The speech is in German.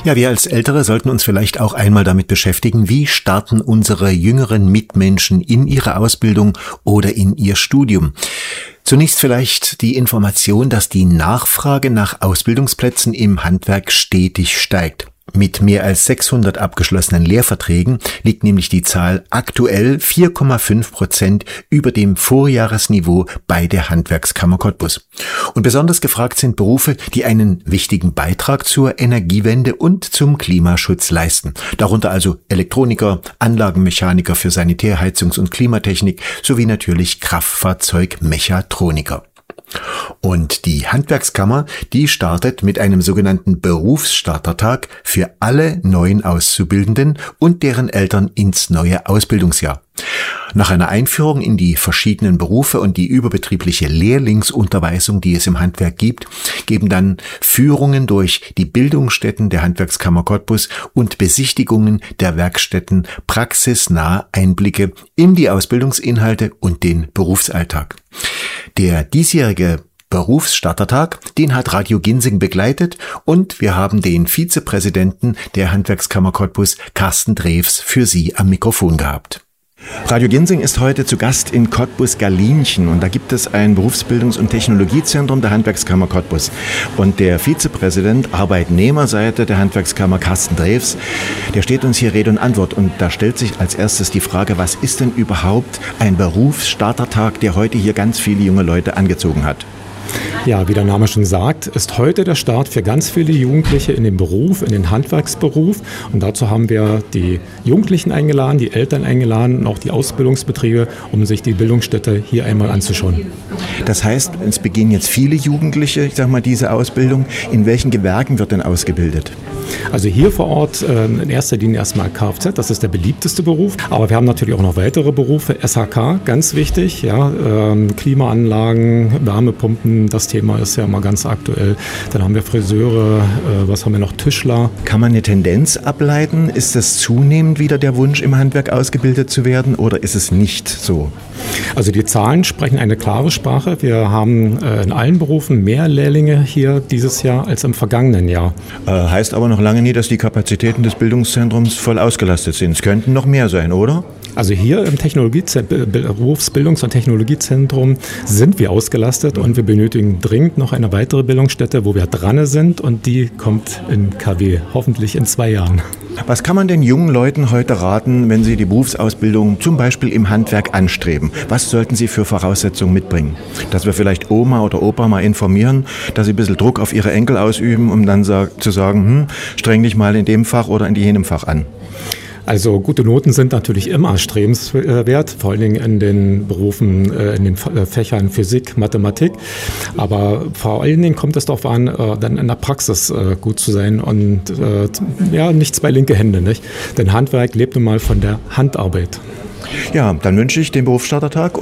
Ja, wir als Ältere sollten uns vielleicht auch einmal damit beschäftigen, wie starten unsere jüngeren Mitmenschen in ihre Ausbildung oder in ihr Studium. Zunächst vielleicht die Information, dass die Nachfrage nach Ausbildungsplätzen im Handwerk stetig steigt. Mit mehr als 600 abgeschlossenen Lehrverträgen liegt nämlich die Zahl aktuell 4,5% über dem Vorjahresniveau bei der Handwerkskammer Cottbus. Und besonders gefragt sind Berufe, die einen wichtigen Beitrag zur Energiewende und zum Klimaschutz leisten. Darunter also Elektroniker, Anlagenmechaniker für Sanitär-, Heizungs- und Klimatechnik sowie natürlich Kraftfahrzeugmechatroniker. Und die Handwerkskammer, die startet mit einem sogenannten Berufsstartertag für alle neuen Auszubildenden und deren Eltern ins neue Ausbildungsjahr. Nach einer Einführung in die verschiedenen Berufe und die überbetriebliche Lehrlingsunterweisung, die es im Handwerk gibt, geben dann Führungen durch die Bildungsstätten der Handwerkskammer Cottbus und Besichtigungen der Werkstätten praxisnahe Einblicke in die Ausbildungsinhalte und den Berufsalltag. Der diesjährige Berufsstartertag, den hat Radio Ginsing begleitet und wir haben den Vizepräsidenten der Handwerkskammer Cottbus, Carsten Drews, für Sie am Mikrofon gehabt. Radio Ginsing ist heute zu Gast in Cottbus-Galinchen und da gibt es ein Berufsbildungs- und Technologiezentrum der Handwerkskammer Cottbus. Und der Vizepräsident Arbeitnehmerseite der Handwerkskammer, Carsten Drews, der steht uns hier Rede und Antwort. Und da stellt sich als erstes die Frage, was ist denn überhaupt ein Berufsstartertag, der heute hier ganz viele junge Leute angezogen hat? Ja, wie der Name schon sagt, ist heute der Start für ganz viele Jugendliche in den Beruf, in den Handwerksberuf. Und dazu haben wir die Jugendlichen eingeladen, die Eltern eingeladen und auch die Ausbildungsbetriebe, um sich die Bildungsstätte hier einmal anzuschauen. Das heißt, es beginnen jetzt viele Jugendliche, diese Ausbildung. In welchen Gewerken wird denn ausgebildet? Also hier vor Ort in erster Linie erstmal Kfz, das ist der beliebteste Beruf. Aber wir haben natürlich auch noch weitere Berufe, SHK, ganz wichtig, ja, Klimaanlagen, Wärmepumpen, das Thema ist ja immer ganz aktuell. Dann haben wir Friseure, was haben wir noch, Tischler. Kann man eine Tendenz ableiten? Ist das zunehmend wieder der Wunsch, im Handwerk ausgebildet zu werden oder ist es nicht so? Also die Zahlen sprechen eine klare Sprache. Wir haben in allen Berufen mehr Lehrlinge hier dieses Jahr als im vergangenen Jahr. Heißt aber noch lange nicht, dass die Kapazitäten des Bildungszentrums voll ausgelastet sind. Es könnten noch mehr sein, oder? Also hier im Berufsbildungs- und Technologiezentrum sind wir ausgelastet und wir benötigen dringend noch eine weitere Bildungsstätte, wo wir dran sind und die kommt in KW, hoffentlich in 2 Jahren. Was kann man den jungen Leuten heute raten, wenn sie die Berufsausbildung zum Beispiel im Handwerk anstreben? Was sollten sie für Voraussetzungen mitbringen? Dass wir vielleicht Oma oder Opa mal informieren, dass sie ein bisschen Druck auf ihre Enkel ausüben, um dann zu sagen, streng dich mal in dem Fach oder in jenem Fach an. Also gute Noten sind natürlich immer erstrebenswert, vor allen Dingen in den Berufen, in den Fächern Physik, Mathematik. Aber vor allen Dingen kommt es darauf an, dann in der Praxis gut zu sein und nicht 2 linke Hände, nicht? Denn Handwerk lebt nun mal von der Handarbeit. Ja, dann wünsche ich den Berufsstartertag